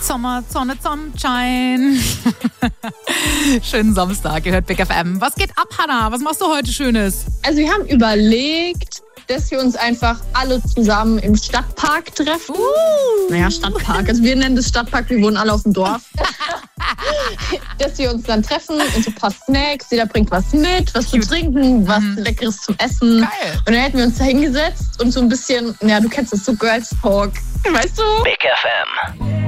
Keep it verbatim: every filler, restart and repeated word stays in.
Sommer, Sonne, Sonnenschein. Schönen Samstag, ihr hört Big F M. Was geht ab, Hannah? Was machst du heute Schönes? Also wir haben überlegt, dass wir uns einfach alle zusammen im Stadtpark treffen. Uh. Naja, Stadtpark. Also wir nennen das Stadtpark, wir wohnen alle auf dem Dorf. Dass wir uns dann treffen und so ein paar Snacks. Jeder bringt was mit, was zu trinken, was Mhm. Leckeres zum Essen. Geil. Und dann hätten wir uns da hingesetzt und so ein bisschen, ja, du kennst das, so Girls Talk. Weißt du? Big F M.